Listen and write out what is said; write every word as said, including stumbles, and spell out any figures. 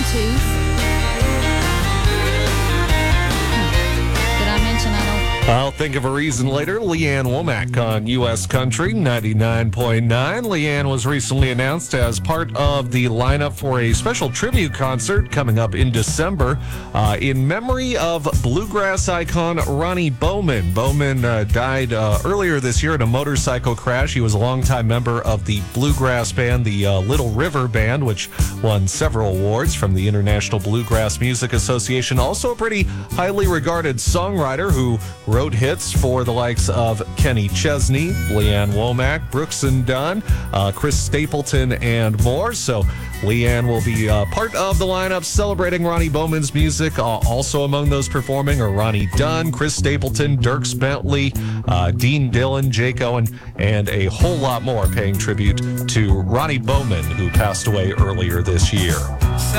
Tooth. Did I mention I don't? I'll think of a reason later. Leanne Womack on U S Country ninety-nine point nine. Leanne was recently announced as part of the lineup for a special tribute concert coming up in December uh, in memory of bluegrass icon Ronnie Bowman. Bowman uh, died uh, earlier this year in a motorcycle crash. He was a longtime member of the bluegrass band, the uh, Little River Band, which won several awards from the International Bluegrass Music Association. Also a pretty highly regarded songwriter who wrote hits for the likes of Kenny Chesney, Leanne Womack, Brooks and Dunn, uh, Chris Stapleton, and more. So Leanne will be uh, part of the lineup celebrating Ronnie Bowman's music. Uh, also among those performing are Ronnie Dunn, Chris Stapleton, Dierks Bentley, uh, Dean Dillon, Jake Owen, and a whole lot more paying tribute to Ronnie Bowman, who passed away earlier this year.